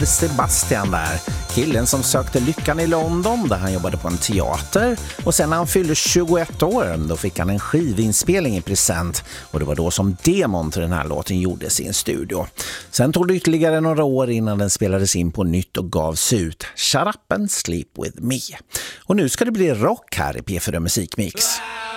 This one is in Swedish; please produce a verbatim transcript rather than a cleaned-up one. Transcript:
Sebastian där, killen som sökte lyckan i London där han jobbade på en teater, och sen när han fyllde tjugoett år då fick han en skivinspelning i present, och det var då som demon till den här låten gjordes i en studio. Sen tog det ytterligare några år innan den spelades in på nytt och gavs ut. Shut up and sleep with me. Och nu ska det bli rock här i P fyra Musikmix.